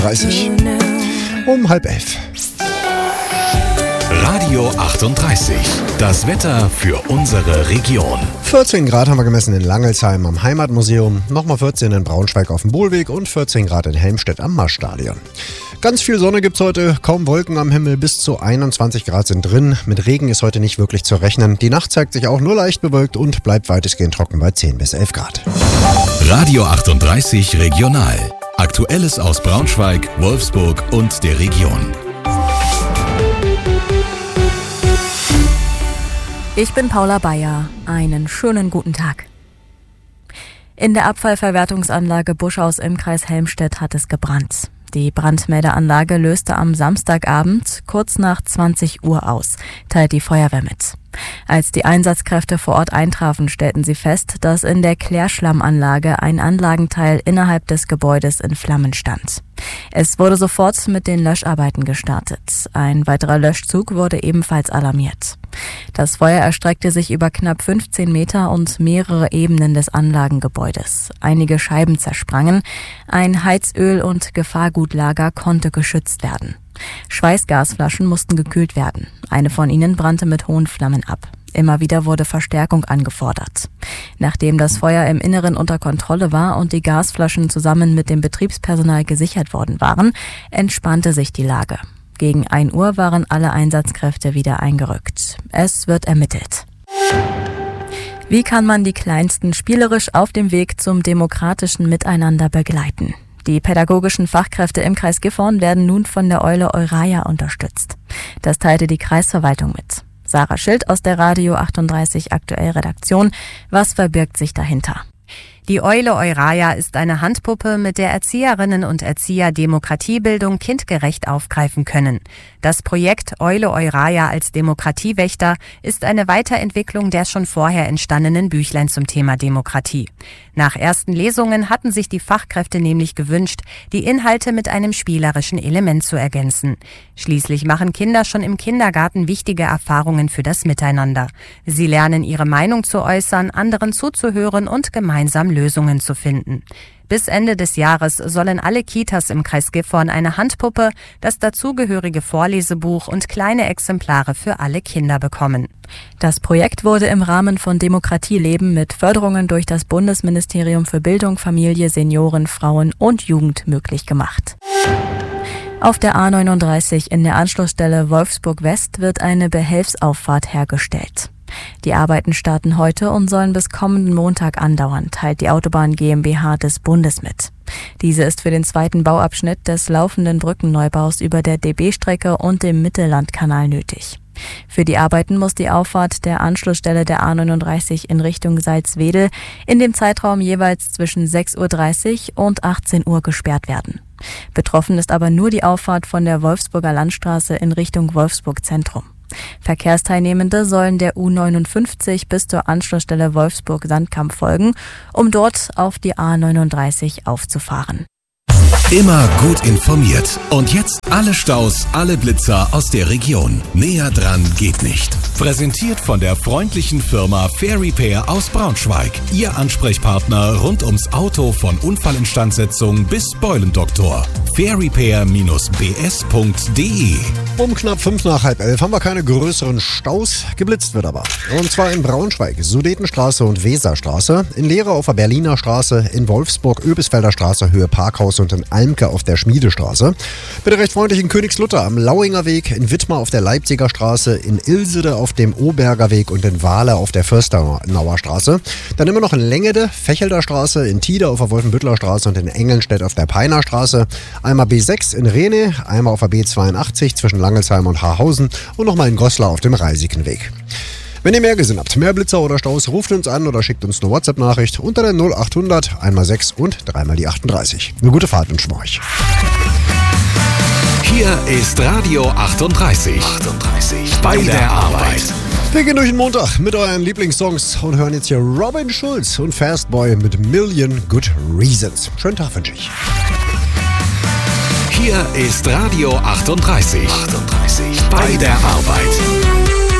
30. Um 10:30. Radio 38. Das Wetter für unsere Region. 14 Grad haben wir gemessen in Langelsheim am Heimatmuseum, nochmal 14 in Braunschweig auf dem Bohlweg und 14 Grad in Helmstedt am Marststadion. Ganz viel Sonne gibt's heute, kaum Wolken am Himmel, bis zu 21 Grad sind drin. Mit Regen ist heute nicht wirklich zu rechnen. Die Nacht zeigt sich auch nur leicht bewölkt und bleibt weitestgehend trocken bei 10 bis 11 Grad. Radio 38 Regional. Aktuelles aus Braunschweig, Wolfsburg und der Region. Ich bin Paula Bayer. Einen schönen guten Tag. In der Abfallverwertungsanlage Buschhaus im Kreis Helmstedt hat es gebrannt. Die Brandmeldeanlage löste am Samstagabend kurz nach 20 Uhr aus, teilt die Feuerwehr mit. Als die Einsatzkräfte vor Ort eintrafen, stellten sie fest, dass in der Klärschlammanlage ein Anlagenteil innerhalb des Gebäudes in Flammen stand. Es wurde sofort mit den Löscharbeiten gestartet. Ein weiterer Löschzug wurde ebenfalls alarmiert. Das Feuer erstreckte sich über knapp 15 Meter und mehrere Ebenen des Anlagengebäudes. Einige Scheiben zersprangen, ein Heizöl- und Gefahrgutlager konnte geschützt werden. Schweißgasflaschen mussten gekühlt werden. Eine von ihnen brannte mit hohen Flammen ab. Immer wieder wurde Verstärkung angefordert. Nachdem das Feuer im Inneren unter Kontrolle war und die Gasflaschen zusammen mit dem Betriebspersonal gesichert worden waren, entspannte sich die Lage. Gegen 1 Uhr waren alle Einsatzkräfte wieder eingerückt. Es wird ermittelt. Wie kann man die Kleinsten spielerisch auf dem Weg zum demokratischen Miteinander begleiten? Die pädagogischen Fachkräfte im Kreis Gifhorn werden nun von der Eule Euraya unterstützt. Das teilte die Kreisverwaltung mit. Sarah Schild aus der Radio 38 Aktuell Redaktion. Was verbirgt sich dahinter? Die Eule Euraya ist eine Handpuppe, mit der Erzieherinnen und Erzieher Demokratiebildung kindgerecht aufgreifen können. Das Projekt Eule Euraya als Demokratiewächter ist eine Weiterentwicklung der schon vorher entstandenen Büchlein zum Thema Demokratie. Nach ersten Lesungen hatten sich die Fachkräfte nämlich gewünscht, die Inhalte mit einem spielerischen Element zu ergänzen. Schließlich machen Kinder schon im Kindergarten wichtige Erfahrungen für das Miteinander. Sie lernen, ihre Meinung zu äußern, anderen zuzuhören und gemeinsam Lösungen zu finden. Bis Ende des Jahres sollen alle Kitas im Kreis Gifhorn eine Handpuppe, das dazugehörige Vorlesebuch und kleine Exemplare für alle Kinder bekommen. Das Projekt wurde im Rahmen von Demokratieleben mit Förderungen durch das Bundesministerium für Bildung, Familie, Senioren, Frauen und Jugend möglich gemacht. Auf der A39 in der Anschlussstelle Wolfsburg West wird eine Behelfsauffahrt hergestellt. Die Arbeiten starten heute und sollen bis kommenden Montag andauern, teilt die Autobahn GmbH des Bundes mit. Diese ist für den zweiten Bauabschnitt des laufenden Brückenneubaus über der DB-Strecke und dem Mittellandkanal nötig. Für die Arbeiten muss die Auffahrt der Anschlussstelle der A39 in Richtung Salzwedel in dem Zeitraum jeweils zwischen 6:30 Uhr und 18 Uhr gesperrt werden. Betroffen ist aber nur die Auffahrt von der Wolfsburger Landstraße in Richtung Wolfsburg Zentrum. Verkehrsteilnehmende sollen der U59 bis zur Anschlussstelle Wolfsburg-Sandkamp folgen, um dort auf die A39 aufzufahren. Immer gut informiert. Und jetzt alle Staus, alle Blitzer aus der Region. Näher dran geht nicht. Präsentiert von der freundlichen Firma Fair Repair aus Braunschweig. Ihr Ansprechpartner rund ums Auto von Unfallinstandsetzung bis Beulendoktor. fairrepair-bs.de. Um knapp 5 nach halb 11 haben wir keine größeren Staus. Geblitzt wird aber. Und zwar in Braunschweig, Sudetenstraße und Weserstraße, in Lehre auf der Berliner Straße, in Wolfsburg, Öbisfelder Straße, Höhe Parkhaus und in Almke auf der Schmiedestraße. Bitte recht freundlich in Königslutter am Lauinger Weg, in Wittmar auf der Leipziger Straße, in Ilsede auf dem Oberger Weg und in Wahle auf der Försternauer Straße. Dann immer noch in Längede, Fechelder Straße, in Tide auf der Wolfenbüttler Straße und in Engelnstedt auf der Peiner Straße. Einmal B6 in Rehne, einmal auf der B82 zwischen Langelsheim und Haarhausen und nochmal in Goslar auf dem Reisigenweg. Wenn ihr mehr gesehen habt, mehr Blitzer oder Staus, ruft uns an oder schickt uns eine WhatsApp-Nachricht unter der 0800 1x6 und 3x38. Eine gute Fahrt wünschen wir euch. Hier ist Radio 38. Bei der Arbeit. Wir gehen durch den Montag mit euren Lieblingssongs und hören jetzt hier Robin Schulz und Fastboy mit Million Good Reasons. Schönen Tag wünsche ich. Hier ist Radio 38. Bei der Arbeit.